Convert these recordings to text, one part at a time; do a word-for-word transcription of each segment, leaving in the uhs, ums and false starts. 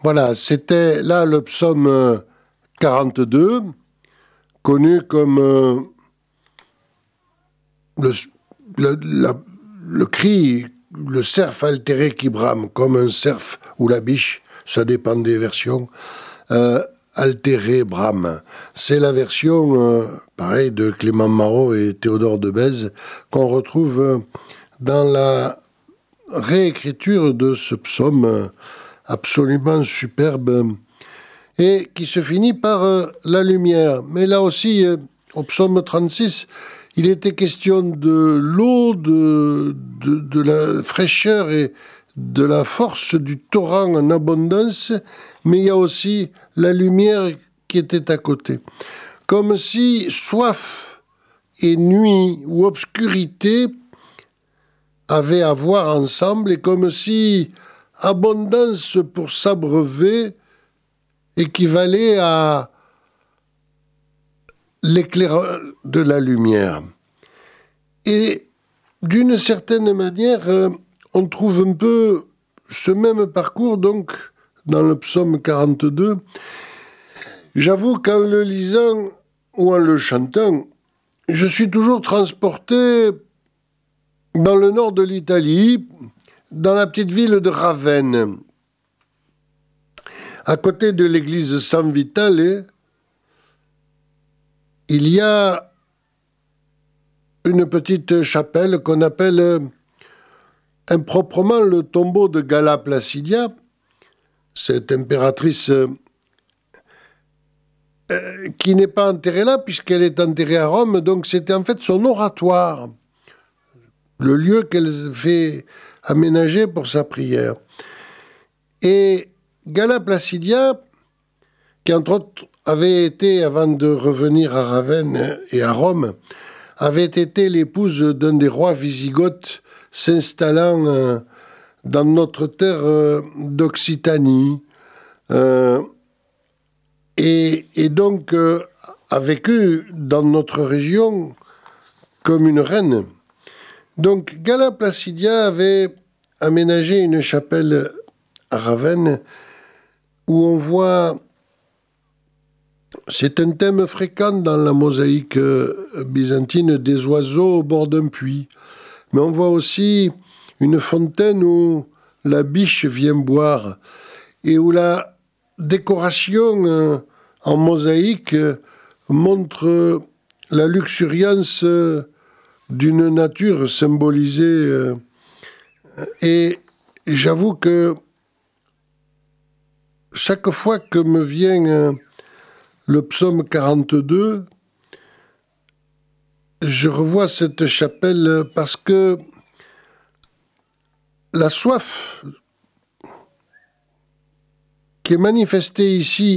Voilà, c'était là le psaume quarante-deux, connu comme euh, le, le, la, le cri, le cerf altéré qui brame, comme un cerf ou la biche, ça dépend des versions, euh, altéré brame. C'est la version, euh, pareil, de Clément Marot et Théodore de Bèze, qu'on retrouve euh, dans la réécriture de ce psaume euh, absolument superbe, et qui se finit par euh, la lumière. Mais là aussi, euh, au psaume trente-six, il était question de l'eau, de, de, de la fraîcheur et de la force du torrent en abondance, mais il y a aussi la lumière qui était à côté. Comme si soif et nuit ou obscurité avaient à voir ensemble, et comme si abondance pour s'abreuver équivalait à l'éclairage de la lumière. Et d'une certaine manière, euh, on trouve un peu ce même parcours donc dans le psaume quarante-deux. J'avoue qu'en le lisant ou en le chantant, je suis toujours transporté dans le nord de l'Italie, dans la petite ville de Ravenne, à côté de l'église San Vitale. Il y a une petite chapelle qu'on appelle improprement le tombeau de Galla Placidia, cette impératrice euh, qui n'est pas enterrée là puisqu'elle est enterrée à Rome, donc c'était en fait son oratoire, le lieu qu'elle fait aménager pour sa prière. Et Galla Placidia, qui entre autres avait été, avant de revenir à Ravenne et à Rome, avait été l'épouse d'un des rois wisigoths s'installant euh, dans notre terre euh, d'Occitanie, euh, et, et donc euh, a vécu dans notre région comme une reine. Donc Galla Placidia avait aménagé une chapelle à Ravenne où on voit, c'est un thème fréquent dans la mosaïque byzantine, des oiseaux au bord d'un puits. Mais on voit aussi une fontaine où la biche vient boire et où la décoration en mosaïque montre la luxuriance d'une nature symbolisée. Et j'avoue que chaque fois que me vient le psaume quarante-deux, je revois cette chapelle parce que la soif qui est manifestée ici,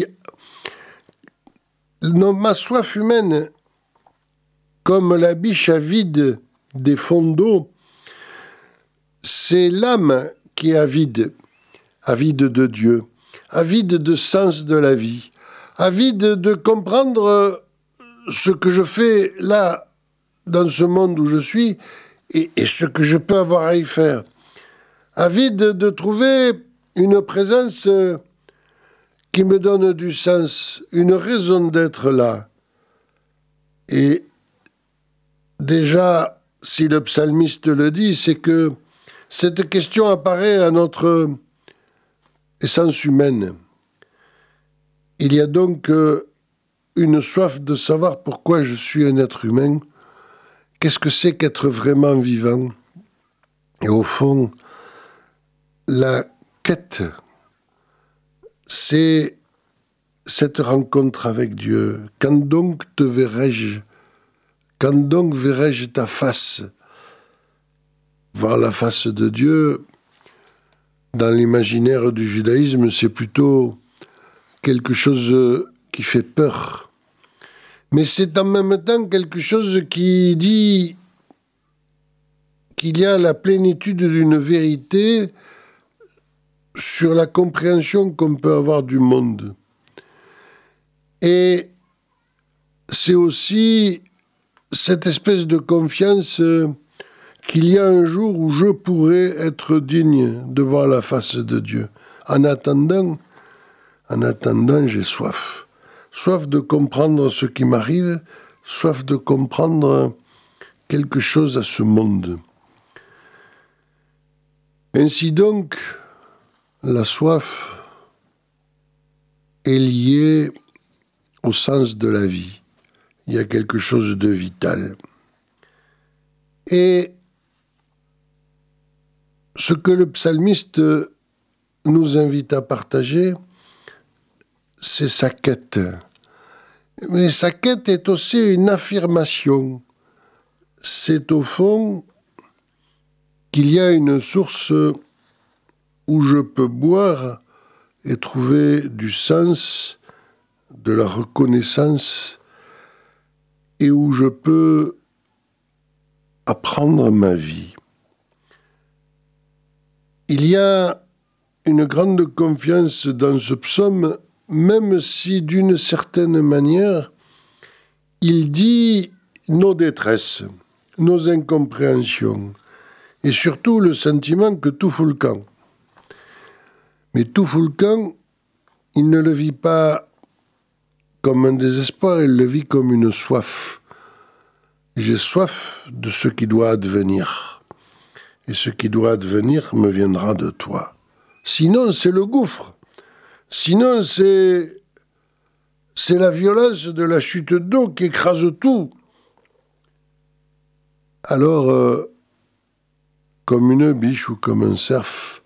non, ma soif humaine, comme la biche avide des fonds d'eau, c'est l'âme qui est avide, avide de Dieu, avide de sens de la vie, avide de comprendre ce que je fais là, dans ce monde où je suis, et, et ce que je peux avoir à y faire. Avide de trouver une présence qui me donne du sens, une raison d'être là. Et déjà, si le psalmiste le dit, c'est que cette question apparaît à notre essence humaine. Il y a donc une soif de savoir pourquoi je suis un être humain. Qu'est-ce que c'est qu'être vraiment vivant? Et au fond, la quête, c'est cette rencontre avec Dieu. Quand donc te verrai-je? Quand donc verrai-je ta face? Voir la face de Dieu, dans l'imaginaire du judaïsme, c'est plutôt quelque chose qui fait peur. Mais c'est en même temps quelque chose qui dit qu'il y a la plénitude d'une vérité sur la compréhension qu'on peut avoir du monde. Et c'est aussi cette espèce de confiance qu'il y a un jour où je pourrai être digne de voir la face de Dieu. En attendant, En attendant, j'ai soif. Soif de comprendre ce qui m'arrive, soif de comprendre quelque chose à ce monde. Ainsi donc, la soif est liée au sens de la vie. Il y a quelque chose de vital. Et ce que le psalmiste nous invite à partager, c'est sa quête. Mais sa quête est aussi une affirmation. C'est au fond qu'il y a une source où je peux boire et trouver du sens, de la reconnaissance, et où je peux apprendre ma vie. Il y a une grande confiance dans ce psaume, même si d'une certaine manière, il dit nos détresses, nos incompréhensions, et surtout le sentiment que tout fout le camp. Mais tout fout le camp, il ne le vit pas comme un désespoir, il le vit comme une soif. J'ai soif de ce qui doit advenir. Et ce qui doit advenir me viendra de toi. Sinon, c'est le gouffre. Sinon, c'est, c'est la violence de la chute d'eau qui écrase tout. Alors, euh, comme une biche ou comme un cerf,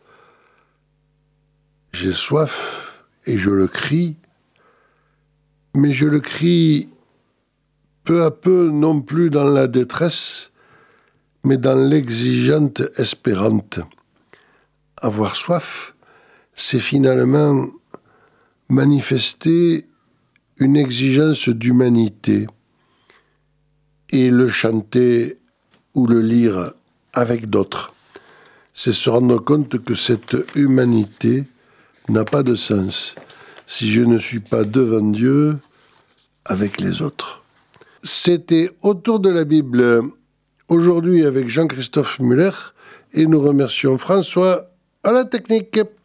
j'ai soif et je le crie, mais je le crie peu à peu, non plus dans la détresse, mais dans l'exigeante espérante. Avoir soif, c'est finalement manifester une exigence d'humanité et le chanter ou le lire avec d'autres. C'est se rendre compte que cette humanité n'a pas de sens si je ne suis pas devant Dieu avec les autres. C'était Autour de la Bible, aujourd'hui avec Jean-Christophe Muller, et nous remercions François à la technique.